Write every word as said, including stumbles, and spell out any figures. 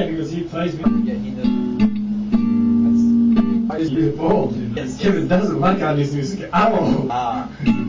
because he plays me. Yeah, he does. He's beautiful. Kevin doesn't like all this music. I'm all. Ah.